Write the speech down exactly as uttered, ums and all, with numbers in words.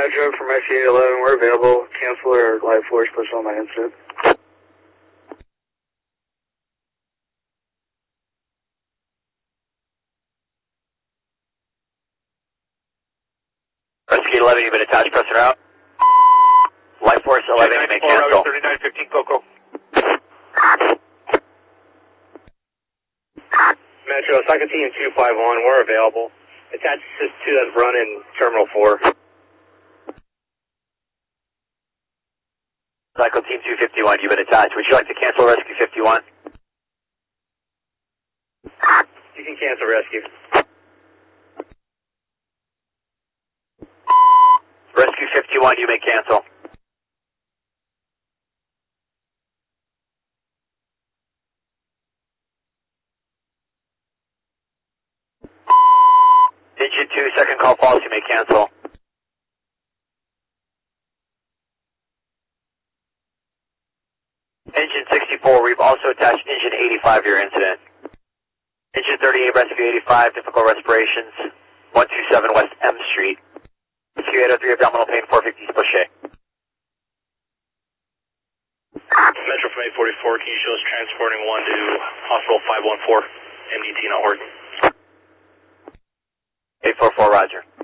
Hydro from S C eight eleven, we're available. Cancel or live force push on my incident. Rescue eleven, you've been attached, press it out. Life Force eleven, you may cancel. thirty-nine fifteen Coco. Metro, Cycle Team two five one, we're available. Attached to two that's running Terminal four. Cycle Team two fifty-one, you've been attached. Would you like to cancel Rescue fifty-one? You can cancel Rescue. Rescue fifty-one, you may cancel. Engine two, second call false, you may cancel. Engine sixty-four, we've also attached engine eighty-five to your incident. Engine thirty-eight, rescue eighty-five, difficult respirations, one two seven West M Street. Rescue eight oh three, abdominal pain, four fifty, push A. Metro from eight forty-four, can you show us transporting one to Hospital five one four, M D T not working? eight four four, roger.